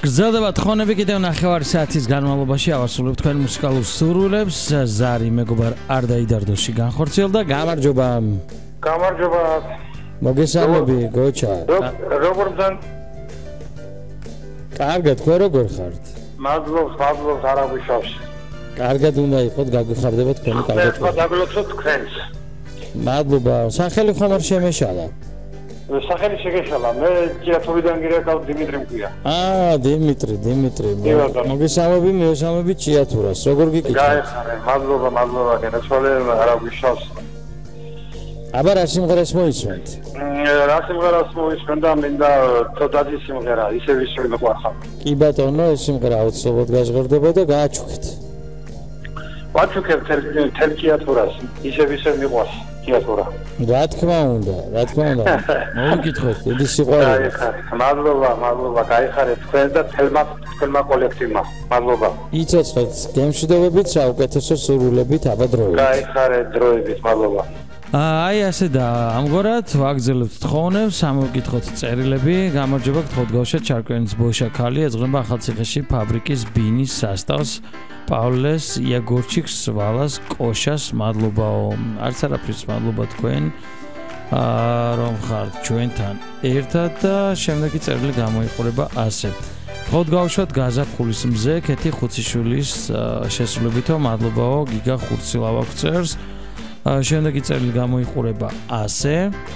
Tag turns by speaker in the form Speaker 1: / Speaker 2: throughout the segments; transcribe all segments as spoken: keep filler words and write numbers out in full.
Speaker 1: გრძელდება თხოვნები კიდევ ნახევარი საათის განმავლობაში ავასრულებთ თქვენ მუსიკალურ სურვილებს. ზარი მეგობარ არ დაიდარდოში განხორციელდა. გამარჯობა.
Speaker 2: გამარჯობა.
Speaker 1: მოგესალმები გოჩა.
Speaker 2: როგორ ძან?
Speaker 1: კარგად, თქვენ როგორ ხართ?
Speaker 2: მადლობს, მადლობს არ აგვიშავს.
Speaker 1: კარგად უნდა იყოთ, გაგვიხარდება თქვენი კარგად.
Speaker 2: მე დაგლოცოთ თქვენს.
Speaker 1: მადლობა. სახელი ხომ არ შემეშალა?
Speaker 2: სახელი შეგეშალა, მე ჭიათურიდან გირეკავ დიმიტრი მქვია.
Speaker 1: აა, დიმიტრი, დიმიტრი. მოგესალმები, მიესალმებით ჭიათურას. როგორ გიკითხავთ?
Speaker 2: გაიხარე, მადლობა, მადლობა, გენაცვალე არ აგვიშავს.
Speaker 1: აბა რა სიმღერას მოისმენთ?
Speaker 2: რა სიმღერას მოისმენ და მინდა ცოტათი სიმღერა, ისე ვისვი მეყვარხარ.
Speaker 1: კი ბატონო, ეს სიმღერა აუცილებლად გაჟღერდება და გააჩუქეთ.
Speaker 2: ვაჩუქებ თელ ჭიათურას, ისე ვისვი მიყვარს. ჭიათურა.
Speaker 1: რა თქმა უნდა, რა თქმა უნდა. მოგიკითხეთ, დიდი სიყვარული.
Speaker 2: გაიხარე, მადლობა, მადლობა, გაიხარეთ თქვენ და თელმა თელმა კოლექტივმა. მადლობა.
Speaker 1: იცოცხლეთ გემშვიდობებით, საუკეთესო სურვილებით, აბა დროებით.
Speaker 2: გაიხარეთ დროებით, მადლობა.
Speaker 1: აი ასე და ამგვარად ვაგრძელებთ თხოვნებს, ამოვკითხოთ წერილები. გამარჯობა, გთხოვთ გავშეთ ჩარკვენის ბოშა ქალი ეძღვნება ახალციხეში ფაბრიკის ბინის სასტავს. პავლეს იაგორჩიკს ვალას კოშას მადლობაო. არც არაფრის მადლობა თქვენ რომ ხართ ჩვენთან ერთად და შემდეგი წერილი გამოიყურება ასე. გთხოვთ გავშოთ გაზაფხულის მზე ქეთი ხუციშვილის შესრულებითო მადლობაო გიგა ხურცილავა გწერს. შემდეგი წერილი გამოიყურება ასე.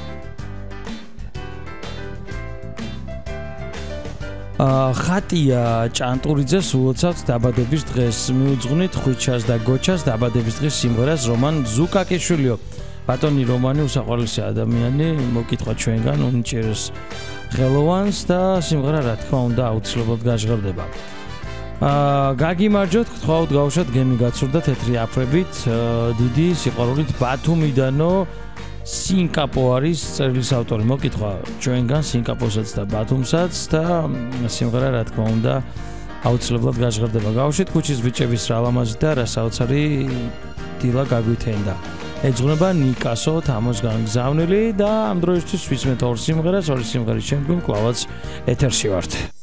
Speaker 1: ხატია ჭანტურიძეს ულოცავთ დაბადების დღეს. მიუძღვნით ხვიჩას და გოჩას დაბადების დღის სიმღერას რომან ზუკაკიშვილიო. ბატონი რომანი უსაყვარლესი ადამიანი, მოგკითხვა ჩვენგან უნიჭერეს ხელოვანს და სიმღერა რა თქმა უნდა აუცილებლად გაჟღერდება. აა გაგიმარჯოთ, გთხოვთ გავუშვათ გემი გაცურდა თეთრი აფრებით, დიდი სიყვარულით ბათუმიდანო სინკაპო არის წერილის ავტორი. მოგკითხვა ჩვენგან სინკაპოსაც და ბათუმსაც და სიმღერა რა თქმა უნდა აუცილებლად გაჟღერდება. გავუშვით ქუჩის ბიჭების რა ლამაზი და რა საოცარი დილა გაგვითენდა. ეძღვნება ნიკასო თამოს განგზავნილი და ამ დროისთვის ვისმენთ ორ სიმღერას, ორი სიმღერის შემდგომ კლავაც ეთერში ვართ.